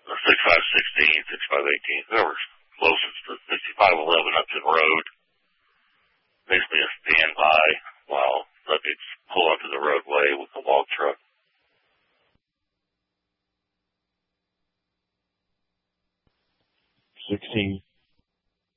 or 6516, 6518, whoever's closest to 6511 up to the road. Basically a standby while subjects pull onto the roadway with the log truck. 16